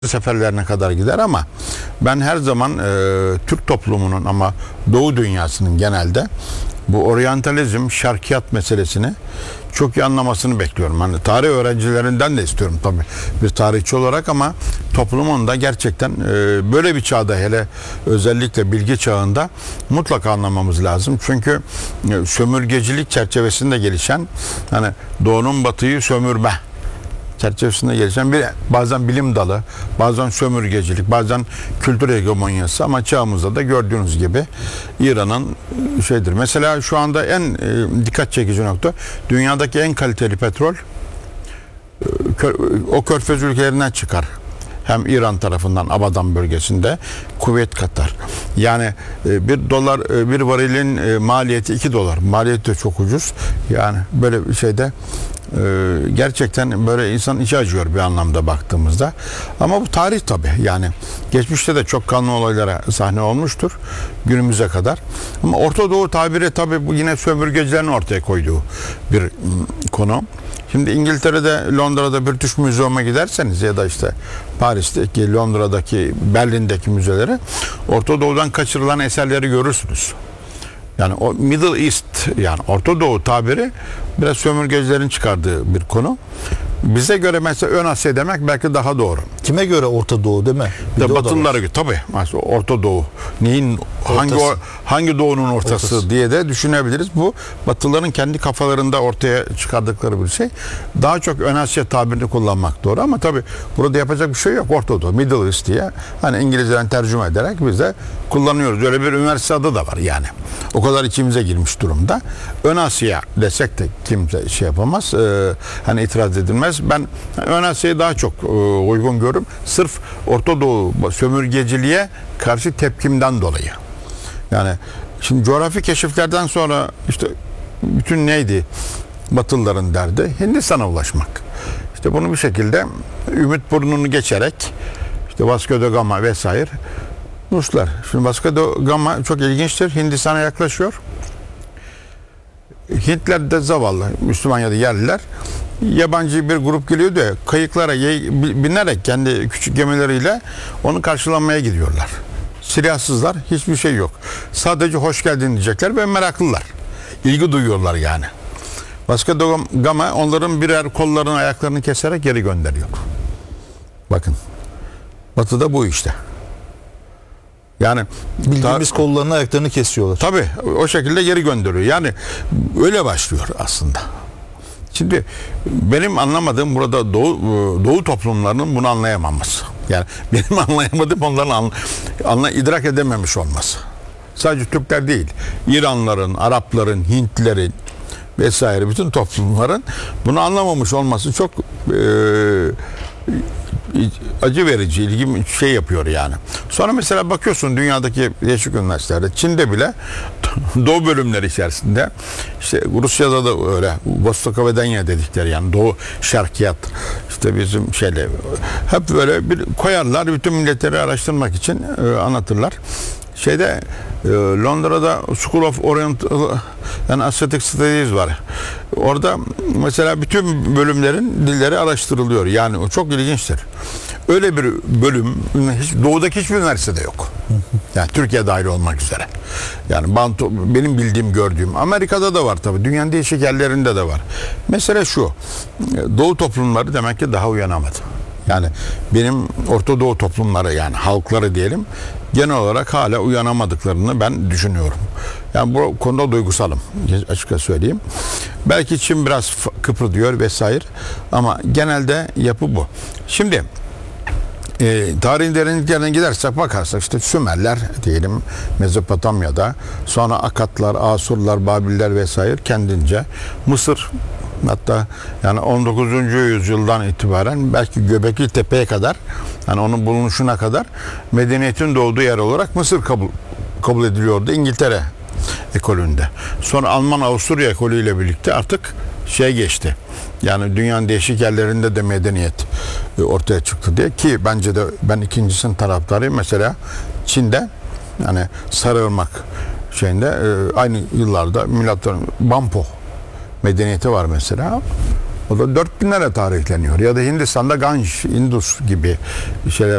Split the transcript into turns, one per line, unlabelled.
seferlerine kadar gider ama ben her zaman Türk toplumunun ama Doğu dünyasının genelde bu oryantalizm, şarkiyat meselesini çok iyi anlamasını bekliyorum. Hani tarih öğrencilerinden de istiyorum tabii bir tarihçi olarak ama toplumun da gerçekten böyle bir çağda, hele özellikle bilgi çağında mutlaka anlamamız lazım. Çünkü sömürgecilik çerçevesinde gelişen, hani Doğu'nun Batı'yı sömürme çerçevesinde gelişen bir bazen bilim dalı, bazen sömürgecilik, bazen kültür hegemonyası ama çağımızda da gördüğünüz gibi İran'ın şeydir. Mesela şu anda en dikkat çekici nokta, dünyadaki en kaliteli petrol o Körfez ülkelerinden çıkar. Hem İran tarafından Abadan bölgesinde, Kuveyt, Katar. Yani bir varilin maliyeti $2. Maliyeti de çok ucuz. Yani böyle bir şeyde gerçekten böyle insan içi acıyor bir anlamda baktığımızda. Ama bu tarih tabii. Yani geçmişte de çok kanlı olaylara sahne olmuştur günümüze kadar. Ama Orta Doğu tabiri tabii bu yine sömürgecilerin ortaya koyduğu bir konu. Şimdi İngiltere'de, Londra'da British Museum'a giderseniz ya da işte Paris'teki, Londra'daki, Berlin'deki müzelere Orta Doğu'dan kaçırılan eserleri görürsünüz. Yani o Middle East, yani Orta Doğu tabiri biraz sömürgecilerin çıkardığı bir konu. Bize göre mesela Ön Asya demek belki daha doğru.
Kime göre Orta Doğu değil mi?
Batılılara göre tabii. Mesela Orta Doğu neyin hangi doğunun ortası diye de düşünebiliriz. Bu Batılıların kendi kafalarında ortaya çıkardıkları bir şey. Daha çok Ön Asya tabirini kullanmak doğru ama tabii burada yapacak bir şey yok. Orta Doğu, Middle East diye hani İngilizceden tercüme ederek biz de kullanıyoruz. Öyle bir üniversite adı da var yani. O kadar içimize girmiş durumda. Ön Asya desek de kimse şey yapamaz. Hani itiraz edilmez. Ben Ön Asya'yı daha çok uygun görürüm. Sırf Orta Doğu sömürgeciliğe karşı tepkimden dolayı. Yani şimdi coğrafi keşiflerden sonra işte bütün neydi Batılıların derdi? Hindistan'a ulaşmak. İşte bunu bir şekilde Ümit Burnu'nu geçerek işte Vasco da Gama vesaire Ruslar. Şimdi Vasco da Gama çok ilginçtir. Hindistan'a yaklaşıyor. Hintler de zavallı, Müslüman ya da yerliler. Yabancı bir grup geliyor da kayıklara binerek kendi küçük gemileriyle onu karşılamaya gidiyorlar. Silahsızlar, hiçbir şey yok. Sadece hoş geldin diyecekler ve meraklılar. İlgi duyuyorlar yani. Vasco da Gama onların birer kollarını, ayaklarını keserek geri gönderiyor. Bakın. Batı'da bu işte. Yani
bildiğimiz kollarını, ayaklarını kesiyorlar.
Tabii o şekilde geri gönderiyor. Yani öyle başlıyor aslında. Şimdi benim anlamadığım burada Doğu toplumlarının bunu anlayamaması. Yani benim anlayamadığım onların idrak edememiş olması. Sadece Türkler değil, İranlıların, Arapların, Hintlilerin vesaire bütün toplumların bunu anlamamış olması çok acı verici, ilgimi şey yapıyor yani. Sonra mesela bakıyorsun dünyadaki değişik üniversitelerde, Çin'de bile Doğu bölümleri içerisinde, işte Rusya'da da öyle, Vostokovedenya dedikleri yani Doğu şarkiyat, işte bizim şeyle hep böyle bir koyarlar, bütün milletleri araştırmak için anlatırlar. Londra'da School of Oriental yani Asiatic Studies var. Orada mesela bütün bölümlerin dilleri araştırılıyor. Yani o çok ilginçtir. Öyle bir bölüm Doğu'daki hiçbir üniversitede yok. Yani Türkiye dahil olmak üzere. Yani benim bildiğim, gördüğüm. Amerika'da da var tabii. Dünyanın değişik yerlerinde de var. Mesele şu. Doğu toplumları demek ki daha uyanamadı. Yani benim Orta Doğu toplumları, yani halkları diyelim, genel olarak hala uyanamadıklarını ben düşünüyorum. Yani bu konuda duygusalım, açıkça söyleyeyim. Belki Çin biraz kıpırdıyor vesaire ama genelde yapı bu. Şimdi tarihin derinliklerine gidersek, bakarsak işte Sümerler diyelim Mezopotamya'da, sonra Akatlar, Asurlar, Babiller vesaire kendince, Mısır, hatta yani 19. yüzyıldan itibaren belki Göbekli Tepe'ye kadar, yani onun bulunuşuna kadar medeniyetin doğduğu yer olarak Mısır kabul ediliyordu İngiltere ekolünde. Sonra Alman-Avusturya ekolüyle birlikte artık geçti. Yani dünyanın değişik yerlerinde de medeniyet ortaya çıktı diye, ki bence de ben ikincisinin taraftarıyım. Mesela Çin'de, yani Sarıırmak aynı yıllarda Banpo medeniyeti var mesela. O da 4000'lere tarihleniyor. Ya da Hindistan'da Ganj, Indus gibi şeyler